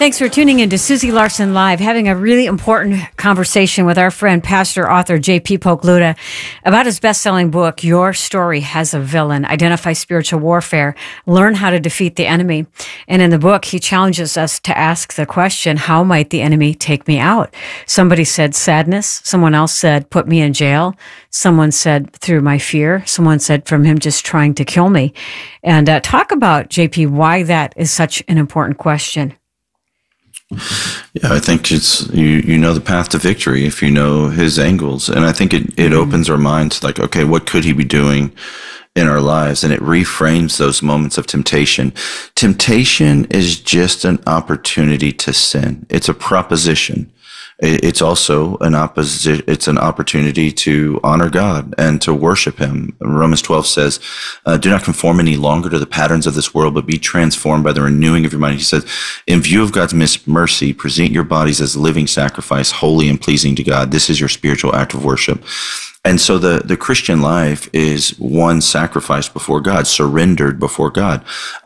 Thanks for tuning in to Susie Larson Live, having a really important conversation with our friend, pastor, author J.P. Pokluda about his best-selling book, Your Story Has a Villain, Identify Spiritual Warfare, Learn How to Defeat the Enemy. And in the book, he challenges us to ask the question, how might the enemy take me out? Somebody said sadness. Someone else said, put me in jail. Someone said through my fear. Someone said from him just trying to kill me. And talk about, J.P., why that is such an important question. Yeah, I think it's you know the path to victory if you know his angles, and I think it opens our minds like, okay, what could he be doing in our lives, and it reframes those moments of temptation. Temptation is just an opportunity to sin. It's a proposition. It's also it's an opportunity to honor God and to worship him. Romans 12 says, do not conform any longer to the patterns of this world, but be transformed by the renewing of your mind. He says, in view of God's mercy, present your bodies as living sacrifice, holy and pleasing to God. This is your spiritual act of worship. And so the Christian life is one sacrifice before God, surrendered before God.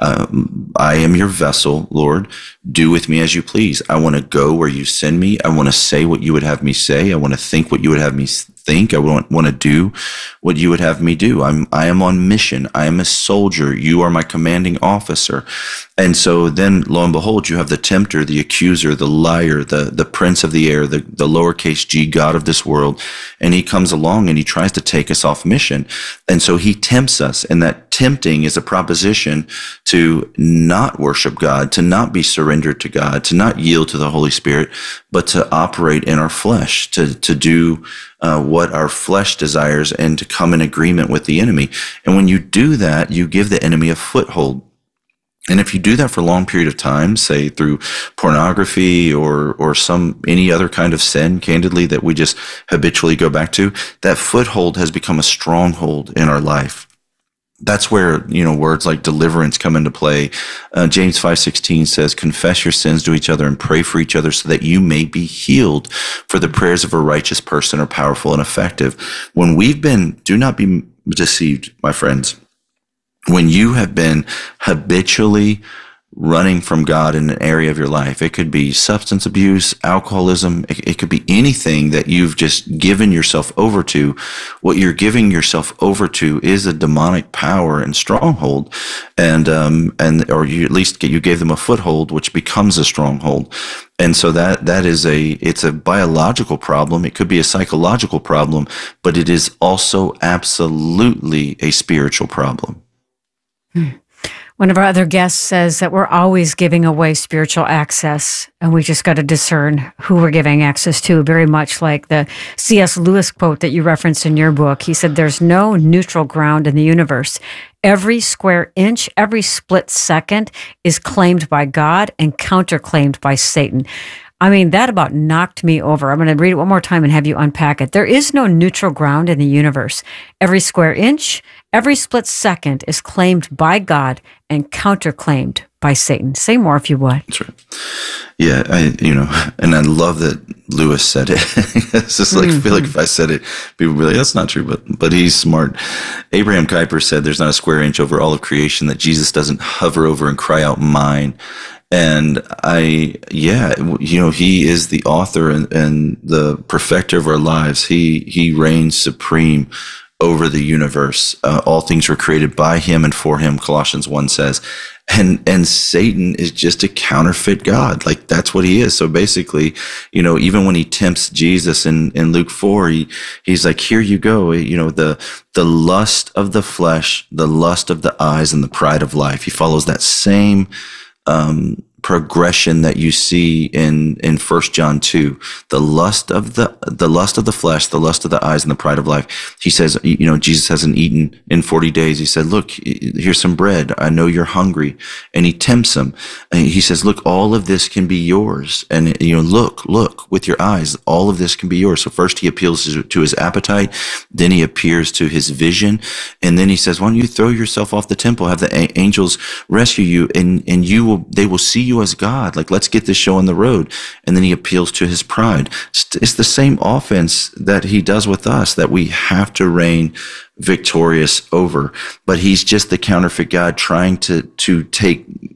I am your vessel, Lord. Do with me as you please. I want to go where you send me. I want to say what you would have me say. I want to think what you would have me think. I want to do what you would have me do. I am on mission. I am a soldier. You are my commanding officer. And so then, lo and behold, you have the tempter, the accuser, the liar, the prince of the air, the lowercase g God of this world. And he comes along and he tries to take us off mission. And so he tempts us. And that tempting is a proposition to not worship God, to not be surrendered to God, to not yield to the Holy Spirit, but to operate in our flesh, to do what our flesh desires and to come in agreement with the enemy. And when you do that, you give the enemy a foothold. And if you do that for a long period of time, say through pornography or any other kind of sin, candidly, that we just habitually go back to, that foothold has become a stronghold in our life. That's where, words like deliverance come into play. James 5:16 says, confess your sins to each other and pray for each other so that you may be healed. For the prayers of a righteous person are powerful and effective. Do not be deceived, my friends. When you have been habitually running from God in an area of your life, it could be substance abuse, alcoholism, it could be anything that you've just given yourself over to. What you're giving yourself over to is a demonic power and stronghold, or you at least you gave them a foothold, which becomes a stronghold. And so it's a biological problem. It could be a psychological problem, but it is also absolutely a spiritual problem. One of our other guests says that we're always giving away spiritual access, and we just got to discern who we're giving access to, very much like the C.S. Lewis quote that you referenced in your book. He said, there's no neutral ground in the universe. Every square inch, every split second is claimed by God and counterclaimed by Satan. I mean, that about knocked me over. I'm going to read it one more time and have you unpack it. There is no neutral ground in the universe. Every square inch, every split second is claimed by God and counterclaimed by Satan. Say more if you would. That's right. Yeah, and I love that Lewis said it. It's just like, I feel like if I said it, people would be like, that's not true, but he's smart. Abraham Kuyper said there's not a square inch over all of creation that Jesus doesn't hover over and cry out, mine. And he is the author and the perfecter of our lives. He reigns supreme over the universe. All things were created by him and for him, Colossians 1 says. And Satan is just a counterfeit God. Like, that's what he is. So basically, even when he tempts Jesus in Luke 4, he's like, here you go. The lust of the flesh, the lust of the eyes, and the pride of life. He follows that same progression that you see in 1 John 2, the lust of the flesh, the lust of the eyes, and the pride of life. He says, Jesus hasn't eaten in 40 days. He said, look, here's some bread. I know you're hungry. And he tempts him. And he says, look, all of this can be yours. And, look with your eyes, all of this can be yours. So first he appeals to his appetite. Then he appears to his vision. And then he says, why don't you throw yourself off the temple, have the angels rescue you, and they will see you as God. Like, let's get this show on the road. And then he appeals to his pride. It's the same offense that he does with us, that we have to reign victorious over. But he's just the counterfeit God trying to take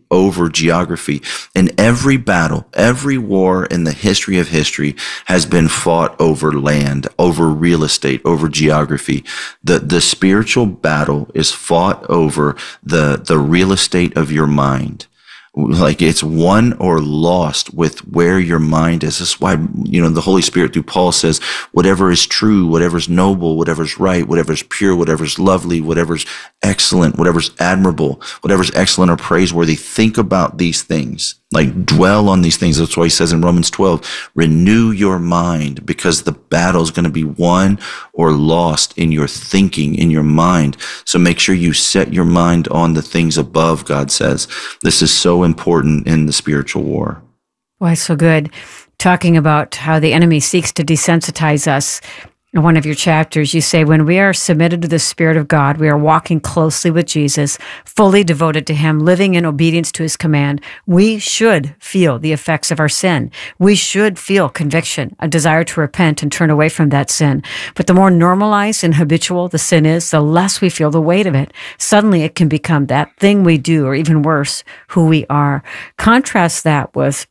over geography. And every battle, every war in the history of history has been fought over land, over real estate, over geography. The spiritual battle is fought over the real estate of your mind. Like it's won or lost with where your mind is. This is why, the Holy Spirit through Paul says, whatever is true, whatever is noble, whatever is right, whatever is pure, whatever is lovely, whatever is excellent, whatever is admirable, whatever is excellent or praiseworthy, think about these things. Like dwell on these things. That's why he says in Romans 12, renew your mind, because the battle is going to be won or lost in your thinking, in your mind. So make sure you set your mind on the things above, God says. This is so important in the spiritual war. Why, so good. Talking about how the enemy seeks to desensitize us. In one of your chapters, you say, when we are submitted to the Spirit of God, we are walking closely with Jesus, fully devoted to him, living in obedience to his command. We should feel the effects of our sin. We should feel conviction, a desire to repent and turn away from that sin. But the more normalized and habitual the sin is, the less we feel the weight of it. Suddenly it can become that thing we do, or even worse, who we are. Contrast that with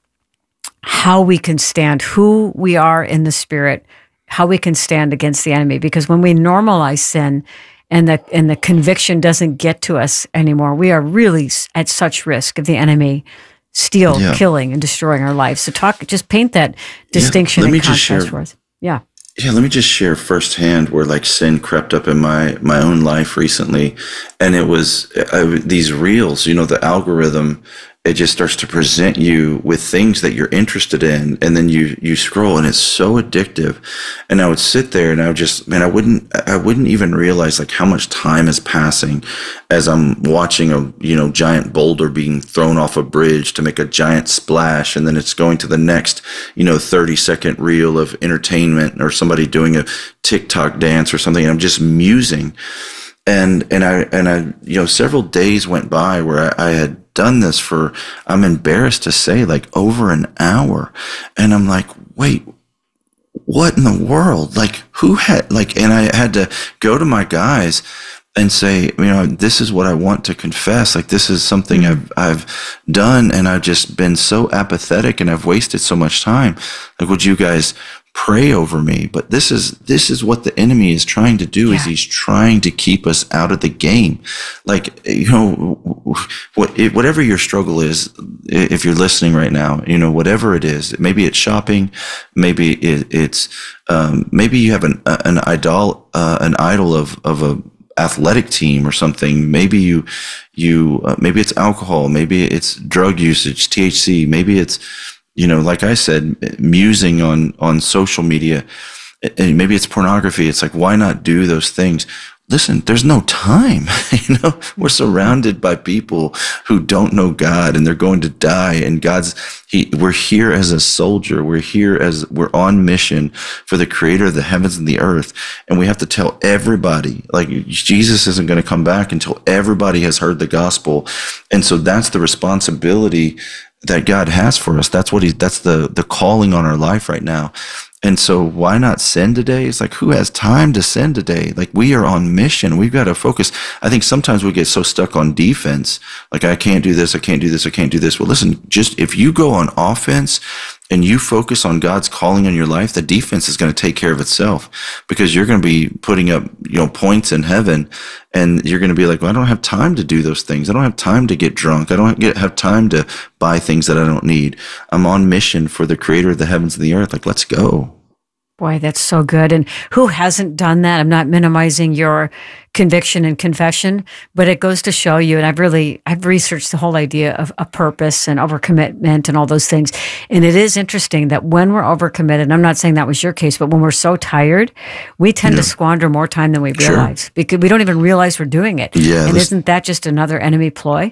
how we can stand, who we are in the Spirit, how we can stand against the enemy. Because when we normalize sin and the conviction doesn't get to us anymore, we are really at such risk of the enemy killing and destroying our lives. So just paint that distinction and contrast for us. Yeah. Yeah, let me just share firsthand where like sin crept up in my own life recently. And it was these reels, the algorithm, it just starts to present you with things that you're interested in. And then you scroll and it's so addictive. And I would sit there and I wouldn't even realize like how much time is passing as I'm watching a, giant boulder being thrown off a bridge to make a giant splash. And then it's going to the next, 30-second reel of entertainment or somebody doing a TikTok dance or something. And I'm just musing. And I several days went by where I had done this for, I'm embarrassed to say, like over an hour. And I'm like, wait, what in the world? Like who had and I had to go to my guys and say, this is what I want to confess. Like this is something I've done, and I've just been so apathetic and I've wasted so much time. Like, would you guys pray over me? But this is what the enemy is trying to do. Is he's trying to keep us out of the game. Like, whatever your struggle is, if you're listening right now, whatever it is, maybe it's shopping, maybe it's maybe you have an idol of a athletic team or something. Maybe maybe it's alcohol, maybe it's drug usage, THC, maybe it's, like I said, musing on social media, and maybe it's pornography. It's like, why not do those things? Listen, there's no time. We're surrounded by people who don't know God, and they're going to die. And we're here as a soldier. We're on mission for the creator of the heavens and the earth. And we have to tell everybody, like Jesus isn't going to come back until everybody has heard the gospel. And so that's the responsibility that God has for us. That's the calling on our life right now. And so why not sin today? It's like, who has time to sin today? Like, we are on mission. We've got to focus. I think sometimes we get so stuck on defense. Like, I can't do this. I can't do this. I can't do this. Well, listen, just if you go on offense and you focus on God's calling on your life, the defense is going to take care of itself, because you're going to be putting up, points in heaven, and you're going to be like, well, I don't have time to do those things. I don't have time to get drunk. I don't have time to buy things that I don't need. I'm on mission for the creator of the heavens and the earth. Like, let's go. Boy, that's so good. And who hasn't done that? I'm not minimizing your conviction and confession, but it goes to show you, and I've researched the whole idea of a purpose and overcommitment and all those things. And it is interesting that when we're overcommitted, and I'm not saying that was your case, but when we're so tired, we tend to squander more time than we realize, because we don't even realize we're doing it. Yeah, and isn't that just another enemy ploy?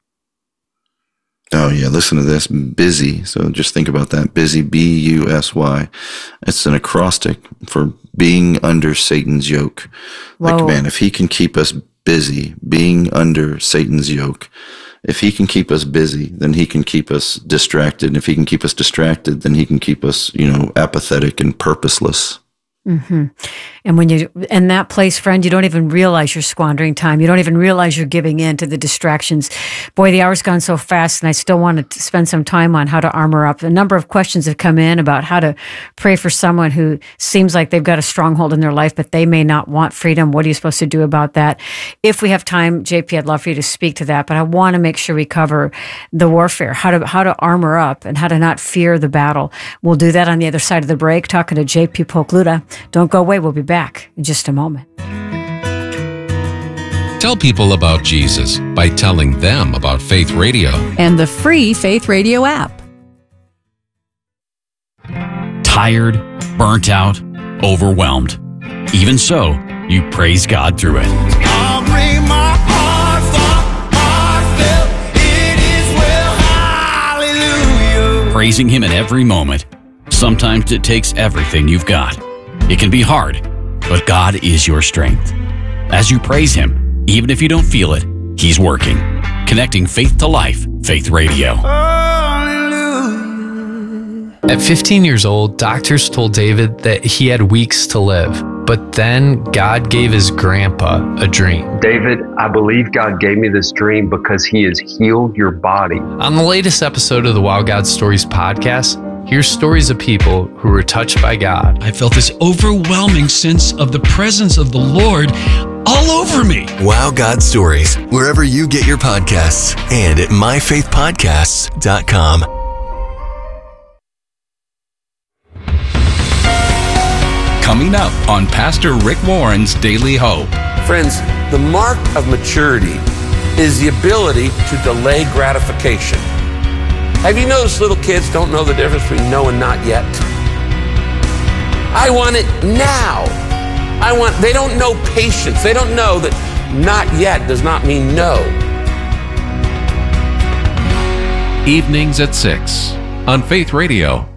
Oh, yeah. Listen to this. Busy. So just think about that. Busy, B-U-S-Y. It's an acrostic for being under Satan's yoke. Whoa. Like, man, if he can keep us busy, being under Satan's yoke, if he can keep us busy, then he can keep us distracted. And if he can keep us distracted, then he can keep us, apathetic and purposeless. Mm-hmm. And when you're in that place, friend, you don't even realize you're squandering time. You don't even realize you're giving in to the distractions. Boy, the hour's gone so fast, and I still want to spend some time on how to armor up. A number of questions have come in about how to pray for someone who seems like they've got a stronghold in their life, but they may not want freedom. What are you supposed to do about that? If we have time, JP, I'd love for you to speak to that, but I want to make sure we cover the warfare, how to armor up and how to not fear the battle. We'll do that on the other side of the break, talking to JP Pokluda. Don't go away. We'll be back in just a moment. Tell people about Jesus by telling them about Faith Radio and the free Faith Radio app. Tired, burnt out, overwhelmed. Even so, you praise God through it. I'll bring my heartfelt, it is well, hallelujah. Praising Him in every moment. Sometimes it takes everything you've got. It can be hard, but God is your strength. As you praise Him, even if you don't feel it, He's working. Connecting faith to life, Faith Radio. At 15 years old, doctors told David that he had weeks to live. But then God gave his grandpa a dream. David, I believe God gave me this dream because He has healed your body. On the latest episode of the Wow God Stories podcast, here's stories of people who were touched by God. I felt this overwhelming sense of the presence of the Lord all over me. Wow God Stories, wherever you get your podcasts and at myfaithpodcasts.com. coming up on Pastor Rick Warren's Daily Hope. Friends, the mark of maturity is the ability to delay gratification. Have you noticed little kids don't know the difference between no and not yet? I want it now. They don't know patience. They don't know that not yet does not mean no. Evenings at 6 on Faith Radio.